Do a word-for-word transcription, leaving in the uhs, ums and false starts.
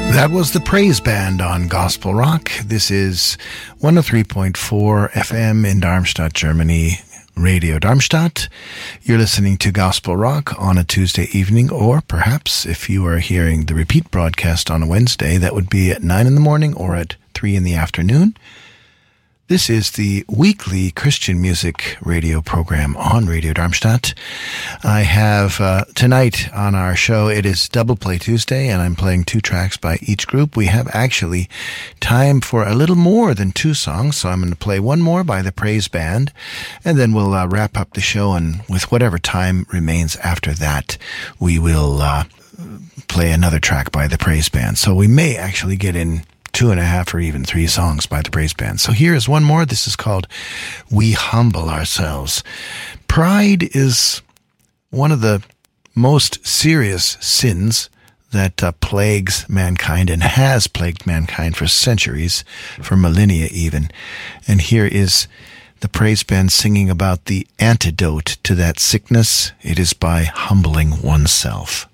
That was the Praise Band on Gospel Rock. This is one oh three point four F M in Darmstadt, Germany, Radio Darmstadt. You're listening to Gospel Rock on a Tuesday evening, or perhaps if you are hearing the repeat broadcast on a Wednesday, that would be at nine in the morning or at three in the afternoon. This is the weekly Christian music radio program on Radio Darmstadt. I have uh, tonight on our show, it is Double Play Tuesday, and I'm playing two tracks by each group. We have actually time for a little more than two songs, so I'm going to play one more by the Praise Band, and then we'll uh, wrap up the show, and with whatever time remains after that, we will uh, play another track by the Praise Band. So we may actually get in two and a half or even three songs by the Praise Band. So here is one more. This is called We Humble Ourselves. Pride is one of the most serious sins that uh, plagues mankind and has plagued mankind for centuries, for millennia even. And here is the Praise Band singing about the antidote to that sickness. It is by humbling oneself.